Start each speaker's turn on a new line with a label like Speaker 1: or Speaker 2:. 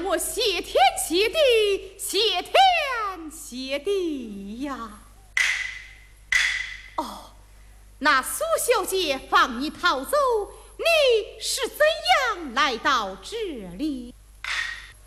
Speaker 1: 我谢天谢地，谢天谢地呀！哦，那苏小姐放你逃走，你是怎样来到这里？